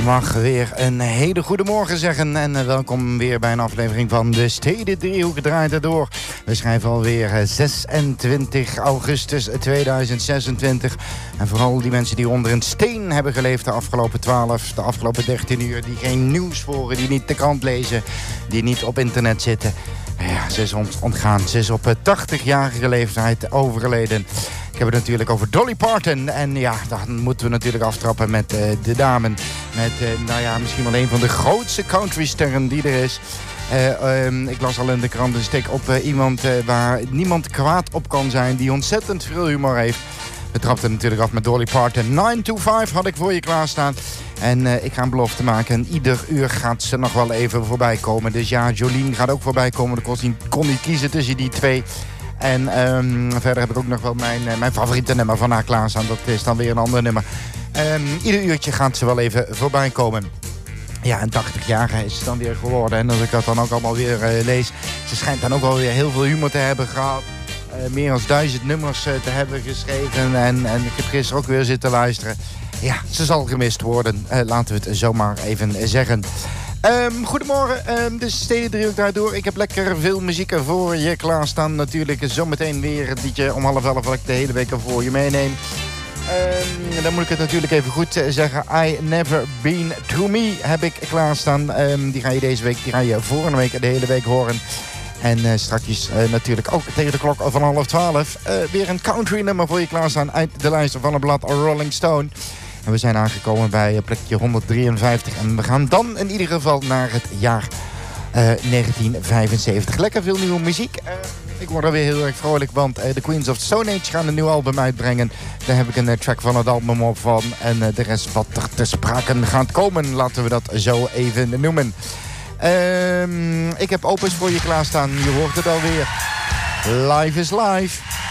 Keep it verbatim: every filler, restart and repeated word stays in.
mag weer een hele goede morgen zeggen. En uh, welkom weer bij een aflevering van de Stedendriehoek draait er door. We schrijven alweer uh, zesentwintig augustus tweeduizend zesentwintig. En vooral die mensen die onder een steen hebben geleefd de afgelopen twaalf, de afgelopen dertien uur. Die geen nieuws volgen, die niet de krant lezen, die niet op internet zitten. Ja, ze is ons ontgaan. Ze is op tachtigjarige leeftijd overgeleden. Ik heb het natuurlijk over Dolly Parton. En ja, dan moeten we natuurlijk aftrappen met uh, de dame. Met, uh, nou ja, misschien wel een van de grootste countrysterren die er is. Uh, um, ik las al in de krant een stuk op uh, iemand uh, waar niemand kwaad op kan zijn. Die ontzettend veel humor heeft. We trapten natuurlijk af met Dolly Parton. nine to five had ik voor je klaarstaan. En uh, ik ga een belofte maken. En ieder uur gaat ze nog wel even voorbij komen. Dus ja, Jolien gaat ook voorbij komen. Ik kon niet, kon niet kiezen tussen die twee. En um, verder heb ik ook nog wel mijn, uh, mijn favoriete nummer van haar klaarstaan. Dat is dan weer een ander nummer. Um, ieder uurtje gaat ze wel even voorbij komen. Ja, een tachtigjarige is ze dan weer geworden. En als ik dat dan ook allemaal weer uh, lees. Ze schijnt dan ook wel weer heel veel humor te hebben gehad. Uh, meer dan duizend nummers uh, te hebben geschreven. En, en ik heb gisteren ook weer zitten luisteren. Ja, ze zal gemist worden. Uh, laten we het zomaar even zeggen. Um, goedemorgen, um, de Stedendriehoek daardoor. Ik heb lekker veel muziek voor je klaarstaan. Natuurlijk zometeen weer een liedje om half elf wat ik de hele week voor je meeneem. Um, dan moet ik het natuurlijk even goed zeggen. I Never Been To Me heb ik klaarstaan. Um, die ga je deze week, die ga je volgende week de hele week horen. En uh, straks uh, natuurlijk ook tegen de klok van half twaalf uh, weer een country nummer voor je klaarstaan uit de lijst van het blad Rolling Stone. En we zijn aangekomen bij plekje honderddrieënvijftig. En we gaan dan in ieder geval naar het jaar uh, negentien vijfenzeventig. Lekker veel nieuwe muziek. Uh, ik word er weer heel erg vrolijk, want uh, de Queens of Stone Age gaan een nieuw album uitbrengen. Daar heb ik een uh, track van het album op van. En uh, de rest wat er te sprake gaat komen, laten we dat zo even noemen. Uh, ik heb Opus voor je klaarstaan. Je hoort het alweer. Live is live.